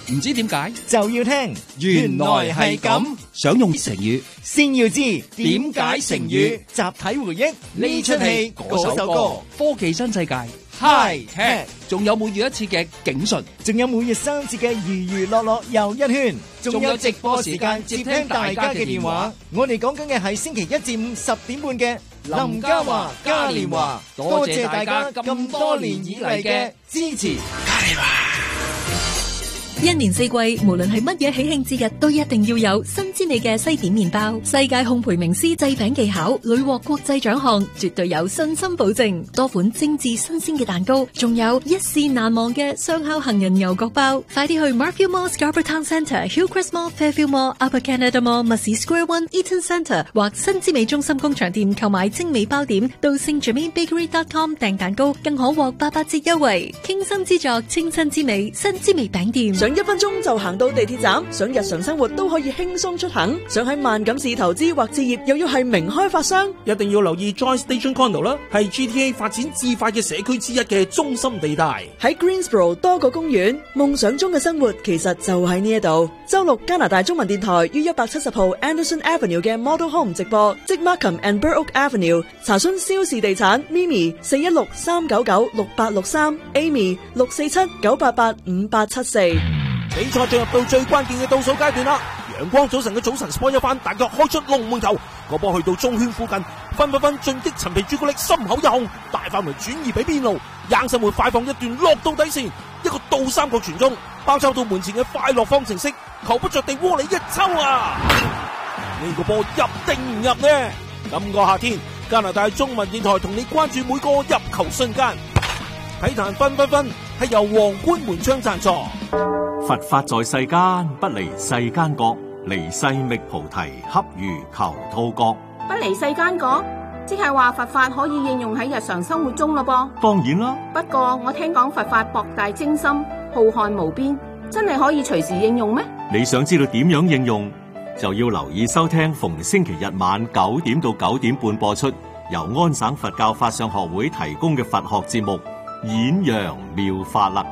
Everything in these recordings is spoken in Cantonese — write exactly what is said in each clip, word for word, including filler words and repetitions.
唔知點解就要聽， 原來係咁。想用成語， 先要知點解成語。 集體回憶呢出戲嗰首歌，科技新世界 High Tech， 仲有每月一次嘅警訊， 仲有每月三次嘅娛娛樂樂又一圈， 仲有直播時間接聽大家嘅電話。 我哋講緊嘅係星期一至五十點半嘅林嘉華嘉年華，多謝大家咁多年以嚟嘅支持。嘉年華一年四季，無論係乜嘢喜慶節日，都一定要有新之味嘅西點麵包。世界烘焙名師製餅技巧，屢獲國際獎項，絕對有信心保證。多款精緻新鮮嘅蛋糕，仲有一試難忘嘅雙烤杏仁牛角包。快啲去 Markfield Mall、Scarborough Town Centre、Hillcrest Mall、Fairfield Mall、Upper Canada Mall、Massey Square One、Eaton Centre 或新之味中心工場店購買精美包點，到 Saint Germain Bakery dot com 訂蛋糕，更可獲八八折優惠。傾心之作，清新之美，新之味餅店。 想一分鐘就行到地鐵站，想日常生活都可以輕鬆出行，想喺萬錦市投資或置業，又要係名開發商， 一定要留意 Joy Station Condo 啦，係 G T A 發展至快嘅社區之一嘅中心地帶。 喺 Greensboro 多個公園，夢想中嘅生活其實就喺呢一度。周六加拿大中文電台於一百七十號 Anderson Avenue 嘅 Model Home 直播，即 Markham and Burrock Avenue。查詢蕭氏地產 Mimi 四一六三九九六八六三 Amy 六四七九八八五八七四。 比賽進入到最關鍵嘅倒數階段啦！陽光早晨嘅早晨 sport 一番，大腳開出龍門球，個波去到中圈附近，分分分進擊陳皮朱古力心口一控，大範圍轉移俾邊路，硬生活快放一段落到底線，一個倒三角傳中，包抄到門前嘅快樂方程式，球不着地窩裏一抽啊！呢個波入定唔入呢？今個夏天，加拿大中文電台同你關注每個入球瞬間。體壇分分分係由皇冠門窗贊助。 佛法在世間，不離世間覺。離世覓菩提，恰如求兔角。 不離世間覺，即係話佛法可以應用喺日常生活中咯噃。 當然啦。 不過我聽講佛法博大精深，浩瀚無邊，真係可以隨時應用咩？ 你想知道點樣應用，就要留意收聽逢星期日晚九點到九點半播出，由安省佛教法相學會提供嘅佛學節目《演揚妙法》啦。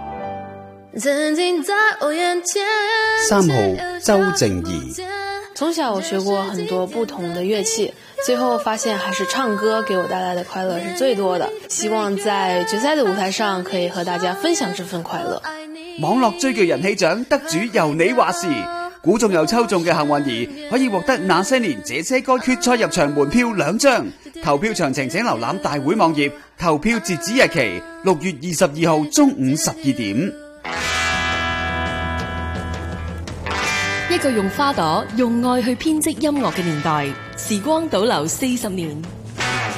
三號周靜怡， 從小我學過很多不同的樂器，最後發現還是唱歌給我帶來的快樂是最多的。希望在決賽的舞台上可以和大家分享這份快樂。 網絡追劇人氣獎得主由你話事，估中又抽中嘅幸運兒可以獲得那些年這些歌決賽入場門票兩張。投票詳情請瀏覽大會網頁，投票截止日期六月二十二號中午十二點。 一個用花朵、用愛去編織音樂嘅年代，時光倒流四十年。